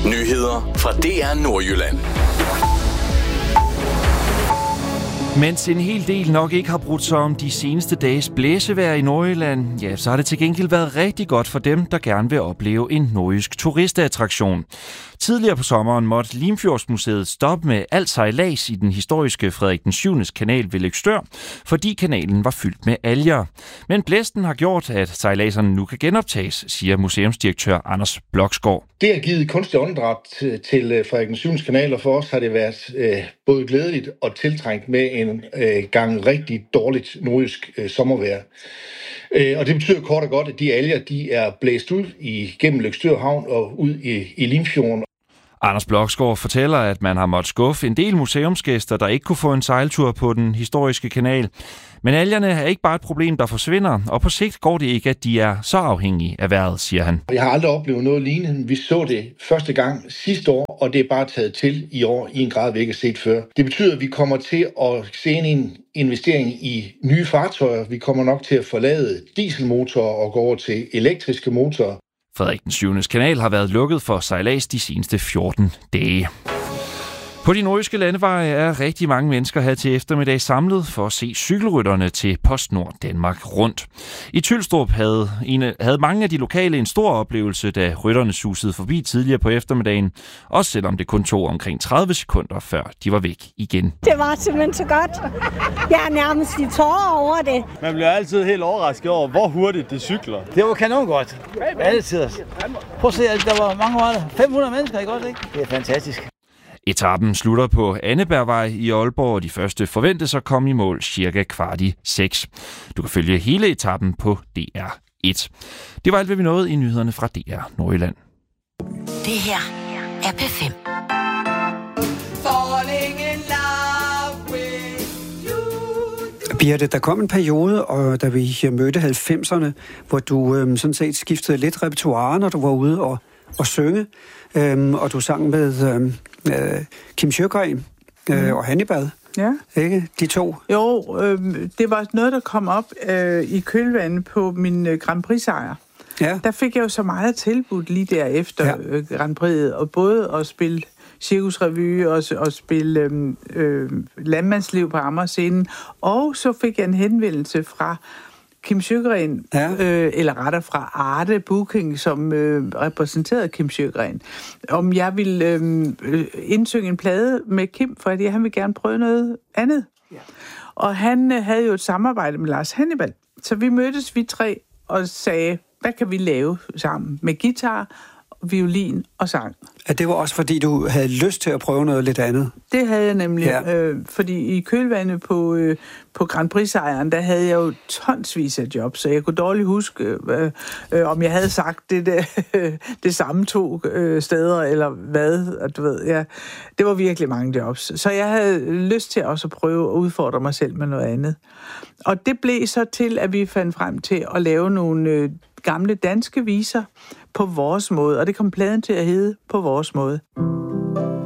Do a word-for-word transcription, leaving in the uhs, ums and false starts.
Nyheder fra D R Nordjylland. Mens en hel del nok ikke har brudt sig om de seneste dages blæsevejr i Nordjylland, ja, så har det til gengæld været rigtig godt for dem, der gerne vil opleve en nordjysk turistattraktion. Tidligere på sommeren måtte Limfjordsmuseet stoppe med alt sejlads i den historiske Frederik den syvendes kanal ved Løgstør, fordi kanalen var fyldt med alger. Men blæsten har gjort, at sejladserne nu kan genoptages, siger museumsdirektør Anders Bloksgaard. Det har givet kunstig åndedræt til Frederik den syvendes kanal, og for os har det været øh, både glædeligt og tiltrængt med en øh, gang rigtig dårligt nordjysk øh, sommervejr. Øh, og det betyder kort og godt, at de alger de er blæst ud igennem Løgstør Havn og ud i, i Limfjorden. Anders Bloksgaard fortæller, at man har måttet skuffe en del museumsgæster, der ikke kunne få en sejltur på den historiske kanal. Men algerne er ikke bare et problem, der forsvinder, og på sigt går det ikke, at de er så afhængige af vejret, siger han. Jeg har aldrig oplevet noget lignende. Vi så det første gang sidste år, og det er bare taget til i år i en grad, vi ikke har set før. Det betyder, at vi kommer til at se en investering i nye fartøjer. Vi kommer nok til at forlade dieselmotorer og gå over til elektriske motorer. Frederik den syvendes kanal har været lukket for sejlads de seneste fjorten dage. På de nordjyske landeveje er rigtig mange mennesker her til eftermiddag samlet for at se cykelrytterne til PostNord Danmark rundt. I Tylstrup havde, en, havde mange af de lokale en stor oplevelse, da rytterne susede forbi tidligere på eftermiddagen, også selvom det kun tog omkring tredive sekunder, før de var væk igen. Det var simpelthen så godt. Jeg er nærmest i tårer over det. Man bliver altid helt overrasket over, hvor hurtigt det cykler. Det var kanon godt. Altid. Prøv at se, der var mange var der. fem hundrede mennesker, ikke godt, ikke? Det er fantastisk. Etappen slutter på Annebergvej i Aalborg, og de første forventes at komme i mål cirka kvart i seks. Du kan følge hele etappen på D R et. Det var alt, hvad vi nåede i nyhederne fra D R Nordjylland. Det her er P fem. Birte, der kom en periode, og da vi mødte halvfemserne, hvor du øhm, sådan set skiftede lidt repertoire, når du var ude og, og synge, øhm, og du sang med øhm, øh, Kim Sjøgren øh, mm. og Hannibal. Ja. Ikke? De to. Jo, øh, det var noget, der kom op øh, i kølvandet på min øh, Grand Prix-sejr. Ja. Der fik jeg jo så meget tilbudt lige derefter ja. øh, Grand Prix'et, og både at spille cirkusrevy og, og spille øh, øh, landmandsliv på Amagerscenen, og så fik jeg en henvendelse fra Kim Sjøgren, ja. øh, eller rettere fra Arte Booking, som øh, repræsenterede Kim Sjøgren, om jeg ville øh, indsynge en plade med Kim, fordi han ville gerne prøve noget andet. Ja. Og han øh, havde jo et samarbejde med Lars Hannibal, så vi mødtes, vi tre, og sagde, hvad kan vi lave sammen med guitar, violin og sang. Ja, det var også fordi, du havde lyst til at prøve noget lidt andet. Det havde jeg nemlig, ja. øh, fordi i kølvandet på, øh, på Grand Prix-sejren, der havde jeg jo tonsvis af job, så jeg kunne dårligt huske, øh, øh, om jeg havde sagt det, det, det samme to øh, steder, eller hvad, du ved. Ja, det var virkelig mange jobs. Så jeg havde lyst til også at prøve at udfordre mig selv med noget andet. Og det blev så til, at vi fandt frem til at lave nogle øh, gamle danske viser på vores måde, og det kom pladen til at hedde På vores måde.